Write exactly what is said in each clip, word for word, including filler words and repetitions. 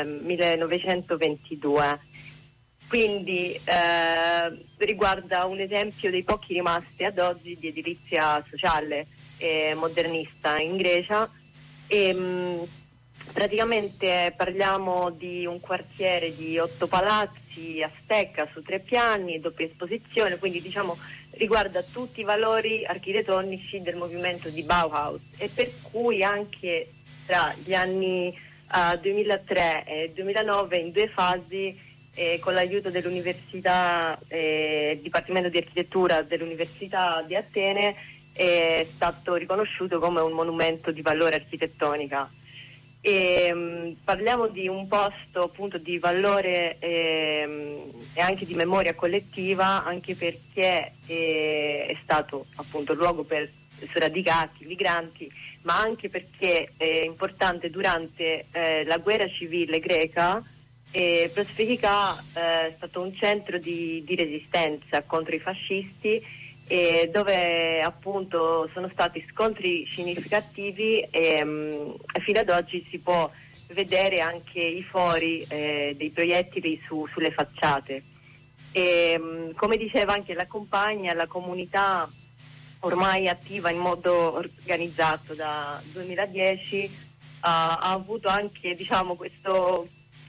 eh, millenovecentoventidue. Quindi eh, riguarda un esempio dei pochi rimasti ad oggi di edilizia sociale eh, modernista in Grecia. E, mh, praticamente parliamo di un quartiere di otto palazzi a stecca su tre piani, doppia esposizione, quindi diciamo riguarda tutti i valori architettonici del movimento di Bauhaus, e per cui anche tra gli anni uh, duemilatré e duemilanove, in due fasi, eh, con l'aiuto dell'Università, eh, Dipartimento di Architettura dell'Università di Atene, è stato riconosciuto come un monumento di valore architettonica. E, um, parliamo di un posto appunto di valore ehm, e anche di memoria collettiva, anche perché eh, è stato appunto luogo per sradicati, migranti, ma anche perché è importante durante eh, la guerra civile greca. E Prosfighica eh, è stato un centro di, di resistenza contro i fascisti, e dove appunto sono stati scontri significativi, e, mh, e fino ad oggi si può vedere anche i fori eh, dei proiettili su, sulle facciate. E, mh, come diceva anche la compagna, la comunità ormai attiva in modo organizzato da duemiladieci ha, ha avuto anche diciamo questo,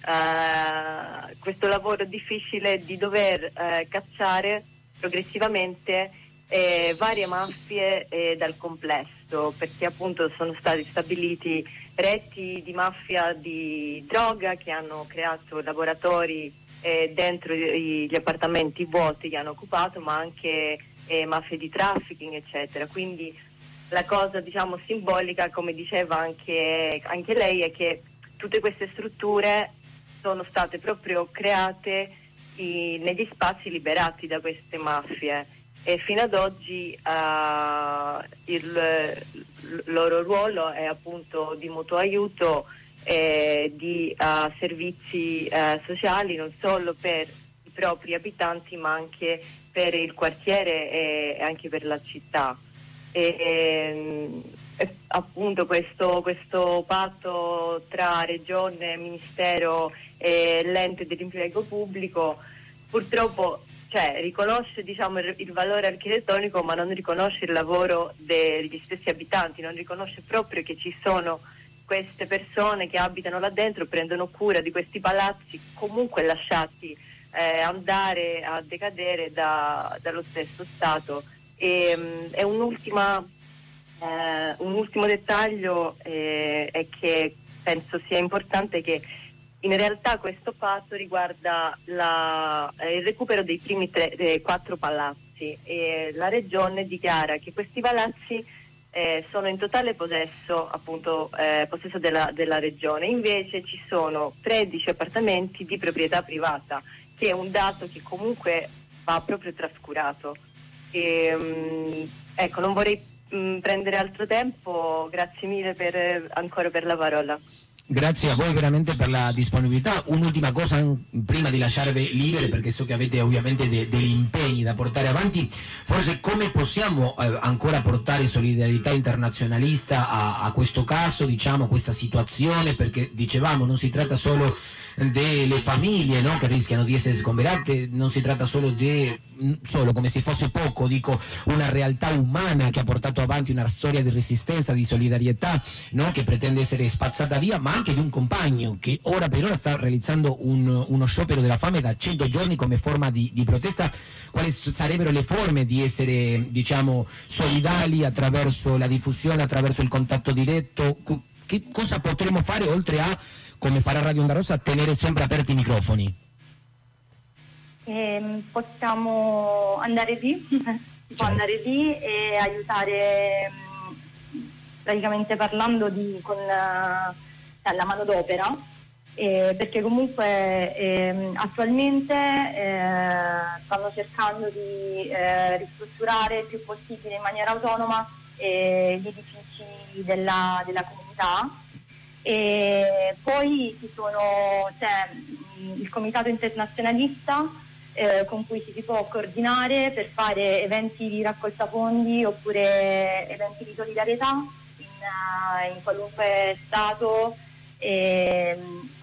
uh, questo lavoro difficile di dover uh, cacciare progressivamente eh, varie mafie eh, dal complesso, perché appunto sono stati stabiliti reti di mafia di droga che hanno creato laboratori eh, dentro i, gli appartamenti vuoti che hanno occupato, ma anche eh, mafie di trafficking eccetera. Quindi la cosa diciamo simbolica, come diceva anche, anche lei, è che tutte queste strutture sono state proprio create i, negli spazi liberati da queste mafie, e fino ad oggi uh, il, il loro ruolo è appunto di mutuo aiuto e di uh, servizi uh, sociali non solo per i propri abitanti ma anche per il quartiere e anche per la città. E, e, e appunto questo, questo patto tra regione, ministero e l'ente dell'impiego pubblico purtroppo cioè, riconosce diciamo, il, il valore architettonico, ma non riconosce il lavoro degli stessi abitanti, non riconosce proprio che ci sono queste persone che abitano là dentro, prendono cura di questi palazzi comunque lasciati eh, andare a decadere da, dallo stesso Stato. E, mh, è un'ultima, eh, un ultimo dettaglio eh, è che penso sia importante che in realtà questo patto riguarda la, eh, il recupero dei primi tre, eh, quattro palazzi, e la regione dichiara che questi palazzi eh, sono in totale possesso, appunto, eh, possesso della, della regione. Invece ci sono tredici appartamenti di proprietà privata, che è un dato che comunque va proprio trascurato. E, mh, ecco, non vorrei mh, prendere altro tempo, grazie mille per, ancora per la parola. Grazie a voi veramente per la disponibilità. Un'ultima cosa prima di lasciarvi libere, perché so che avete ovviamente de- degli impegni da portare avanti. Forse come possiamo eh, ancora portare solidarietà internazionalista a, a questo caso, diciamo, a questa situazione, perché dicevamo non si tratta solo delle famiglie, no, che rischiano di essere sgomberate, non si tratta solo di solo come se fosse poco, dico, una realtà umana che ha portato avanti una storia di resistenza, di solidarietà, no, che pretende essere spazzata via, ma anche di un compagno che ora per ora sta realizzando un, uno sciopero della fame da cento giorni come forma di, di protesta. Quali sarebbero le forme di essere, diciamo, solidali attraverso la diffusione, attraverso il contatto diretto? Che cosa potremo fare oltre a, come farà Radio Onda Rossa, tenere sempre aperti i microfoni? Eh, possiamo andare lì, si può Certo. andare lì e aiutare, praticamente parlando di, con la, la manodopera, eh, perché comunque eh, attualmente eh, stanno cercando di eh, ristrutturare il più possibile in maniera autonoma eh, gli edifici della, della comunità. E poi ci sono, c'è il comitato internazionalista eh, con cui ci si può coordinare per fare eventi di raccolta fondi oppure eventi di solidarietà in, in qualunque stato. E,